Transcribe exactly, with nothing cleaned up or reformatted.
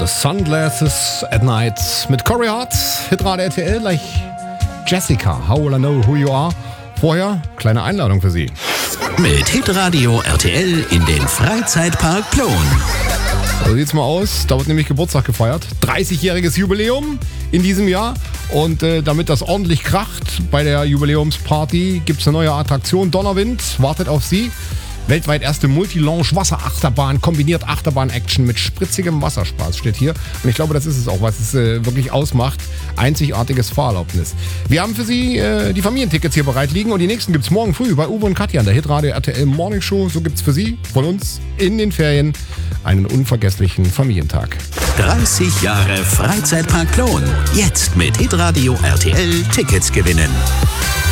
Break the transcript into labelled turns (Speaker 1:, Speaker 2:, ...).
Speaker 1: Sunglasses at Night mit Corey Hart, Hitradio R T L, gleich Jessica, How Will I Know Who You Are. Vorher, kleine Einladung für Sie.
Speaker 2: Mit Hitradio R T L in den Freizeitpark Plon.
Speaker 1: So sieht's mal aus, da wird nämlich Geburtstag gefeiert. dreißigjähriges Jubiläum in diesem Jahr. Und äh, damit das ordentlich kracht bei der Jubiläumsparty, gibt's eine neue Attraktion. Donnerwind wartet auf Sie. Weltweit erste Multi-Launch-Wasserachterbahn, kombiniert Achterbahn-Action mit spritzigem Wasserspaß, steht hier. Und ich glaube, das ist es auch, was es äh, wirklich ausmacht. Einzigartiges Fahrerlaubnis. Wir haben für Sie äh, die Familientickets hier bereit liegen und die nächsten gibt's morgen früh bei Uwe und Katja in der Hitradio R T L Morning Show. So gibt's für Sie von uns in den Ferien einen unvergesslichen Familientag.
Speaker 2: dreißig Jahre Freizeitpark Plon. Jetzt mit Hitradio R T L Tickets gewinnen.